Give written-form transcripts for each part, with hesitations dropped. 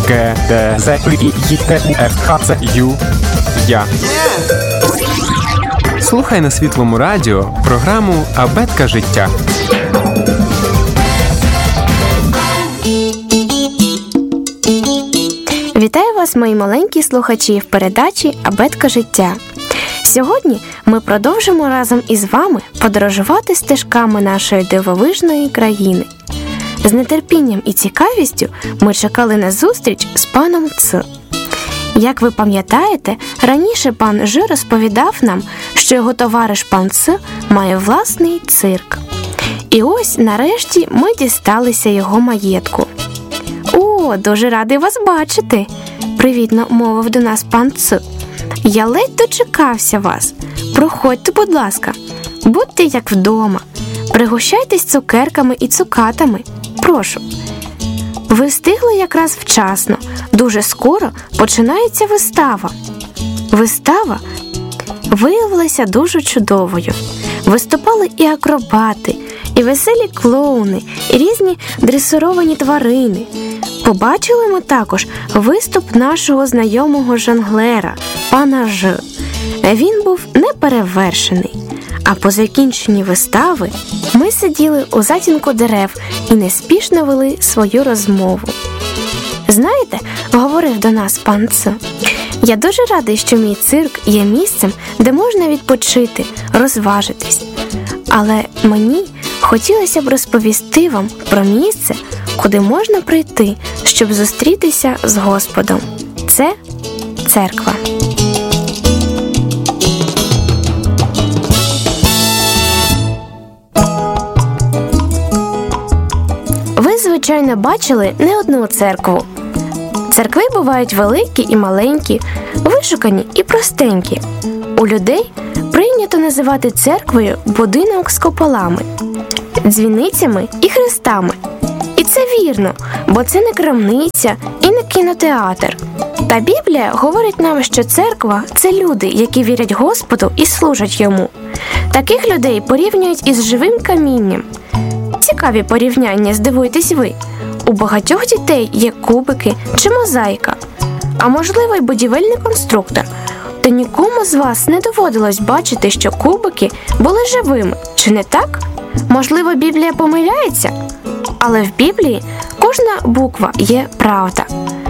Г, Д, З, І, Т, У, Ф, Х, Ц, Ю, Я. Слухай на Світлому радіо програму «Абетка життя». Вітаю вас, мої маленькі слухачі, в передачі «Абетка життя». Сьогодні ми продовжимо разом із вами подорожувати стежками нашої дивовижної країни. З нетерпінням і цікавістю ми чекали на зустріч з паном Ц. Як ви пам'ятаєте, раніше пан Ж розповідав нам, що його товариш пан Ц має власний цирк. І ось, нарешті, ми дісталися його маєтку. «О, дуже радий вас бачити!» – привітно мовив до нас пан Ц. «Я ледь дочекався вас. Проходьте, будь ласка. Будьте як вдома. Пригощайтесь цукерками і цукатами. Прошу». Ви встигли якраз вчасно. Дуже скоро починається вистава. Вистава виявилася дуже чудовою. Виступали і акробати, і веселі клоуни, і різні дресировані тварини. Побачили ми також виступ нашого знайомого жонглера, пана Ж. Він був неперевершений. А по закінченні вистави ми сиділи у затінку дерев і неспішно вели свою розмову. «Знаєте, — говорив до нас пан Ц, — я дуже радий, що мій цирк є місцем, де можна відпочити, розважитись. Але мені хотілося б розповісти вам про місце, куди можна прийти, щоб зустрітися з Господом. Це церква». Ви, звичайно, бачили не одну церкву. Церкви бувають великі і маленькі, вишукані і простенькі. У людей прийнято називати церквою будинок з куполами, дзвіницями і хрестами. І це вірно, бо це не крамниця і не кінотеатр. Та Біблія говорить нам, що церква – це люди, які вірять Господу і служать Йому. Таких людей порівнюють із живим камінням. Цікаві порівняння, здивуйтесь ви. У багатьох дітей є кубики чи мозаїка, а можливо й будівельний конструктор. Та нікому з вас не доводилось бачити, що кубики були живими, чи не так? Можливо, Біблія помиляється? Але в Біблії кожна буква є правда.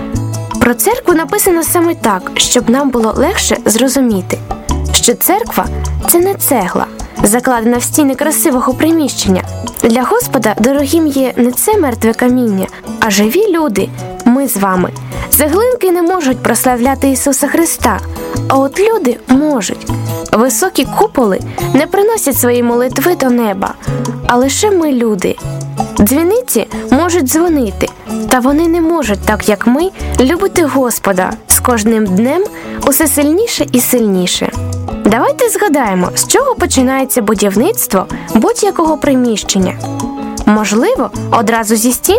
Про церкву написано саме так, щоб нам було легше зрозуміти, що церква – це не цегла, закладена в стіни красивого приміщення. Для Господа дорогим є не це мертве каміння, а живі люди – ми з вами. Цеглинки не можуть прославляти Ісуса Христа, а от люди можуть. Високі куполи не приносять свої молитви до неба, а лише ми люди. Дзвіниці можуть дзвонити, та вони не можуть, так як ми, любити Господа з кожним днем усе сильніше і сильніше. Давайте згадаємо, з чого починається будівництво будь-якого приміщення. Можливо, одразу зі стін?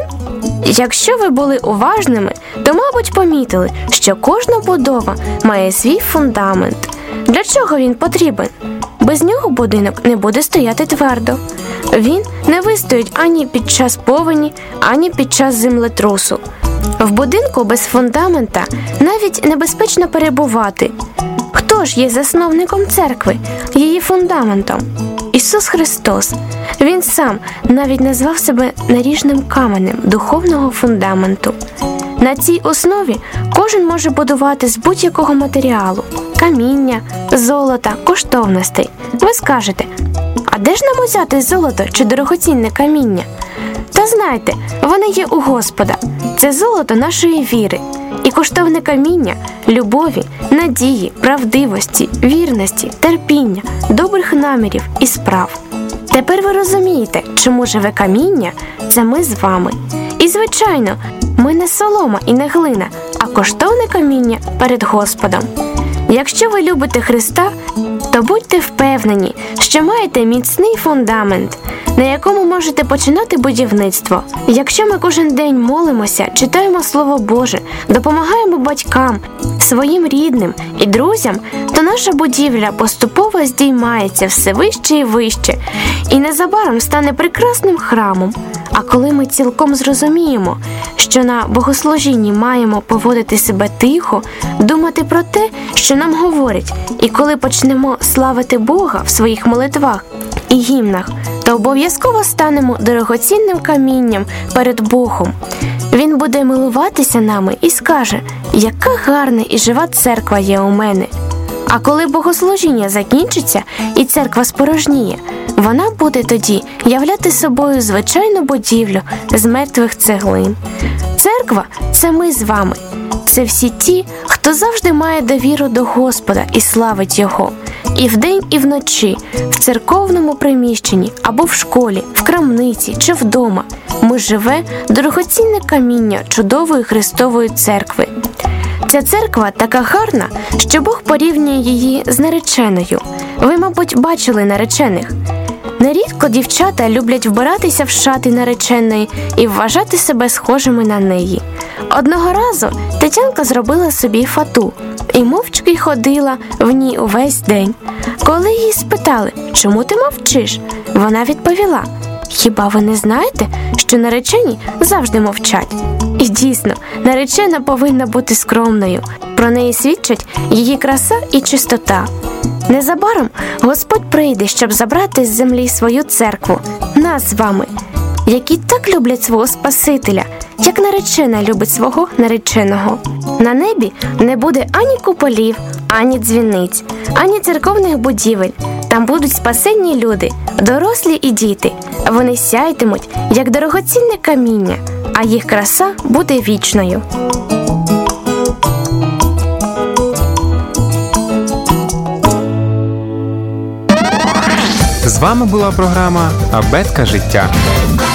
Якщо ви були уважними, то, мабуть, помітили, що кожна будова має свій фундамент. Для чого він потрібен? Без нього будинок не буде стояти твердо. Він не вистоїть ані під час повені, ані під час землетрусу. В будинку без фундамента навіть небезпечно перебувати. Хто ж є засновником церкви, її фундаментом? Ісус Христос. Він сам навіть назвав себе наріжним каменем духовного фундаменту. На цій основі кожен може будувати з будь-якого матеріалу – каміння, золота, коштовностей. Ви скажете, а де ж нам узяти золото чи дорогоцінне каміння? Та знайте, вони є у Господа. Це золото нашої віри. І коштовне каміння – любові, надії, правдивості, вірності, терпіння, добрих намірів і справ. Тепер ви розумієте, чому живе каміння – це ми з вами. І, звичайно, ми не солома і не глина, а коштовне каміння перед Господом. Якщо ви любите Христа, то будьте впевнені, що маєте міцний фундамент, на якому можете починати будівництво. Якщо ми кожен день молимося, читаємо Слово Боже, допомагаємо батькам, своїм рідним і друзям, то наша будівля поступово здіймається все вище і вище, і незабаром стане прекрасним храмом. А коли ми цілком зрозуміємо, що на богослужінні маємо поводити себе тихо, думати про те, що нам говорять, і коли почнемо славити Бога в своїх молитвах і гімнах, то обов'язково станемо дорогоцінним камінням перед Богом. Він буде милуватися нами і скаже: «Яка гарна і жива церква є у мене». А коли богослужіння закінчиться і церква спорожніє, вона буде тоді являти собою звичайну будівлю з мертвих цеглин. Церква – це ми з вами. Це всі ті, хто завжди має довіру до Господа і славить Його. І вдень, і вночі, в церковному приміщенні або в школі, в крамниці чи вдома ми живе дорогоцінне каміння чудової Христової церкви. Ця церква така гарна, що Бог порівнює її з нареченою. Ви, мабуть, бачили наречених. Нерідко дівчата люблять вбиратися в шати нареченої і вважати себе схожими на неї. Одного разу Тетянка зробила собі фату і мовчки ходила в ній увесь день. Коли її спитали: «Чому ти мовчиш?», вона відповіла: «Хіба ви не знаєте, що наречені завжди мовчать?» І дійсно, наречена повинна бути скромною. Про неї свідчать її краса і чистота. Незабаром Господь прийде, щоб забрати з землі свою церкву, нас з вами, які так люблять свого Спасителя, як наречена любить свого нареченого. На небі не буде ані куполів, ані дзвіниць, ані церковних будівель. Там будуть спасенні люди, дорослі і діти. Вони сяйтимуть, як дорогоцінне каміння, а їх краса буде вічною. З вами була програма «Абетка життя».